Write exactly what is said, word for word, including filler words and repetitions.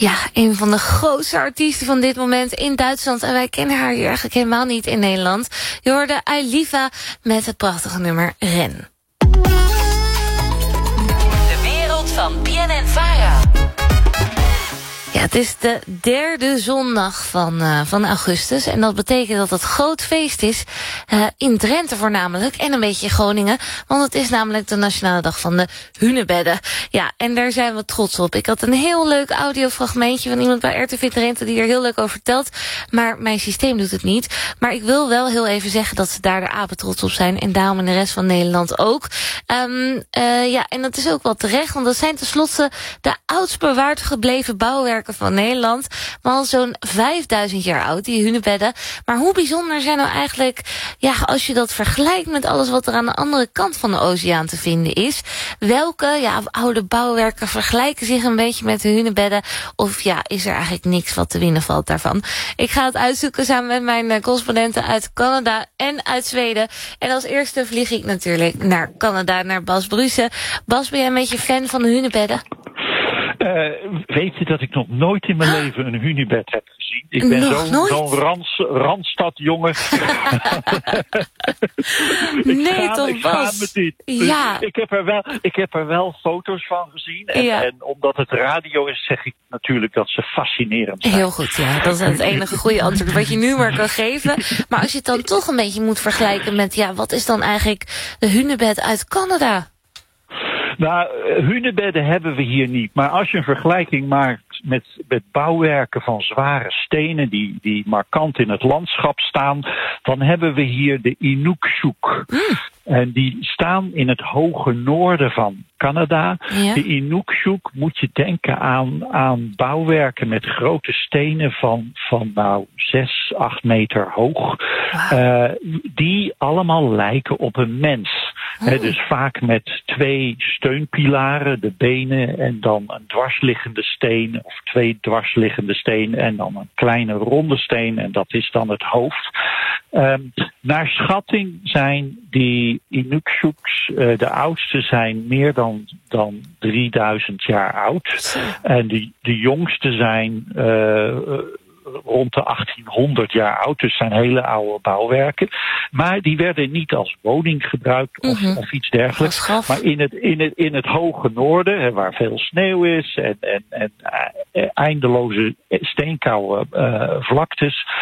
Ja, een van de grootste artiesten van dit moment in Duitsland. En wij kennen haar hier eigenlijk helemaal niet in Nederland. Je hoorde Ailiva met het prachtige nummer Ren. De wereld van B N N Vara. Ja, het is de derde zondag van, uh, van augustus. En dat betekent dat het groot feest is. Uh, in Drenthe voornamelijk. En een beetje in Groningen. Want het is namelijk de Nationale Dag van de Hunebedden. Ja, en daar zijn we trots op. Ik had een heel leuk audiofragmentje van iemand bij R T V Drenthe die er heel leuk over vertelt. Maar mijn systeem doet het niet. Maar ik wil wel heel even zeggen dat ze daar de apen trots op zijn. En daarom in de rest van Nederland ook. Um, uh, ja, en dat is ook wel terecht. Want dat zijn tenslotte de oudst bewaard gebleven bouwwerken van Nederland, maar al zo'n vijfduizend jaar oud, die hunebedden. Maar hoe bijzonder zijn nou eigenlijk, ja, als je dat vergelijkt met alles wat er aan de andere kant van de oceaan te vinden is? Welke, ja, oude bouwwerken vergelijken zich een beetje met de hunebedden? Of ja, is er eigenlijk niks wat te winnen valt daarvan? Ik ga het uitzoeken samen met mijn uh, correspondenten uit Canada en uit Zweden. En als eerste vlieg ik natuurlijk naar Canada, naar Bas Brussen. Bas, ben jij een beetje fan van de hunebedden? Uh, weet je dat ik nog nooit in mijn leven een hunebed heb gezien? Ik ben zo'n zo'n rans, Randstadjongen. Nee, ga, toch, ik Bas? ga met dit. Ja. Ik heb, er wel, ik heb er wel foto's van gezien. En, Ja. en omdat het radio is, zeg ik natuurlijk dat ze fascinerend zijn. Heel goed, ja. Dat is het enige goede antwoord wat je nu maar kan geven. Maar als je het dan toch een beetje moet vergelijken met, ja, wat is dan eigenlijk de hunebed uit Canada? Nou, hunebedden hebben we hier niet. Maar als je een vergelijking maakt met, met bouwwerken van zware stenen die, die markant in het landschap staan, dan hebben we hier de Inukshuk. Mm. En die staan in het hoge noorden van Canada. Ja. De Inukshuk moet je denken aan, aan bouwwerken met grote stenen van, van nou zes, acht meter hoog. Wow. Uh, die allemaal lijken op een mens. Oh. He, dus vaak met twee steunpilaren, de benen en dan een dwarsliggende steen of twee dwarsliggende stenen en dan een kleine ronde steen en dat is dan het hoofd. Um, naar schatting zijn die Inukshuks, uh, de oudste zijn meer dan, dan drieduizend jaar oud. En die, de jongste zijn uh, rond de achttienhonderd jaar oud, dus zijn hele oude bouwwerken. Maar die werden niet als woning gebruikt of, mm-hmm. of iets dergelijks. Maar in het, in het, in het hoge noorden, hè, waar veel sneeuw is en, en, en uh, eindeloze steenkoude uh, vlaktes,